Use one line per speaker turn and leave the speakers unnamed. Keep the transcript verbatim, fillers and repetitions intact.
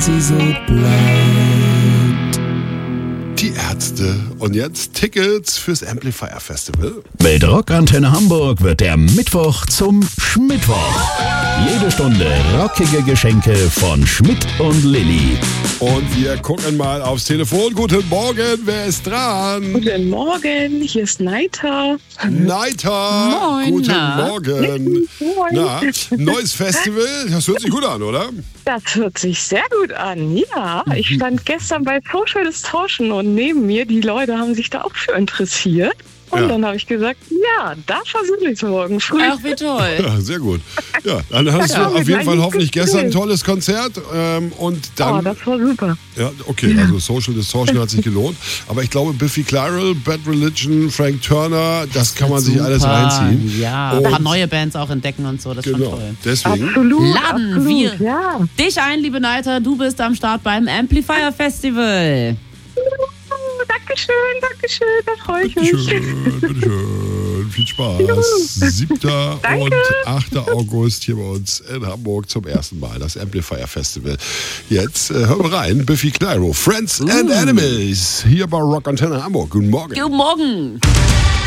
sie so bleibt.
Die Ärzte. Und jetzt Tickets fürs Amplifier Festival.
Mit Rockantenne Hamburg wird der Mittwoch zum Schmittwoch. Jede Stunde rockige Geschenke von Schmidt und Lilly.
Und wir gucken mal aufs Telefon. Guten Morgen, wer ist dran?
Guten Morgen, hier ist Neita.
Neita.
Moin,
Guten
na?
Morgen.
Moin.
Na, neues Festival, das hört sich gut an, oder?
Das hört sich sehr gut an, ja. Ich stand gestern bei Social Distortion und neben mir, die Leute haben sich da auch für interessiert. Und
Ja.
dann habe ich gesagt, ja, da versuche ich es morgen früh.
Ach, wie toll.
Ja, sehr gut. Ja, dann hast
Ja,
du auf
mit
jeden Fall
meinem
hoffentlich
Gefühl.
gestern ein tolles Konzert. Ähm, und
Oh,
dann.
das war super.
Ja, okay, also Social Distortion hat sich gelohnt. Aber ich glaube, Biffy Clyro, Bad Religion, Frank Turner, das kann man sich
Super.
alles reinziehen.
Ja,
Und-
ein paar neue Bands auch entdecken und so, das ist schon
Genau,
toll.
deswegen.
Absolut.
Laden
absolut,
wir
Ja.
dich ein, liebe Neiter, du bist am Start beim Amplifier Festival.
Oh, Dankeschön, Dankeschön, da freue ich mich.
Bitteschön, bitteschön. Viel Spaß. siebter
Danke.
und achter August hier bei uns in Hamburg zum ersten Mal, das Amplifier Festival. Jetzt äh, hören wir rein, Biffy Clyro, Friends and Enemies, hier bei Rockantenne Hamburg. Guten Morgen.
Guten Morgen.